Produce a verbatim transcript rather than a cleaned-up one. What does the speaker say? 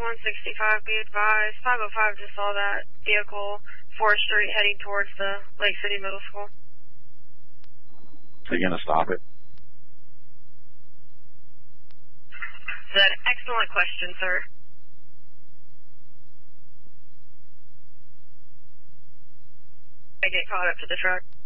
one sixty-five, be advised. five oh five just saw that vehicle, fourth Street, heading towards the Lake City Middle School. Are you going to stop it? That's an excellent question, sir. I get caught up to the truck.